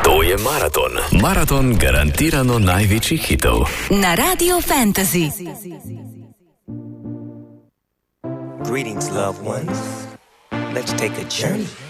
To je Maraton. Maraton garantirano največjih hitov. Na Radio Fantasy. Greetings, loved ones. Let's take a journey